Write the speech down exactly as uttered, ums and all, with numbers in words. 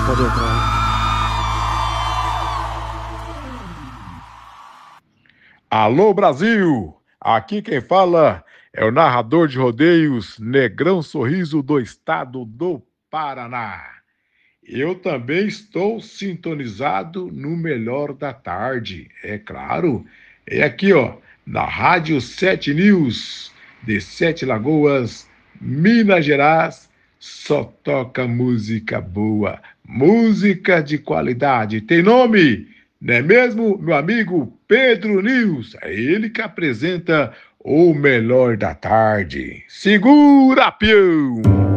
Pode entrar. Alô, Brasil! Aqui quem fala é o narrador de rodeios Negrão Sorriso do estado do Paraná. Eu também estou sintonizado no melhor da tarde, é claro. É aqui, ó, na Rádio Sete News, de Sete Lagoas, Minas Gerais, só toca música boa, música de qualidade. Tem nome? Não é mesmo, meu amigo Pedro News? É ele que apresenta o melhor da tarde. Segura, peão!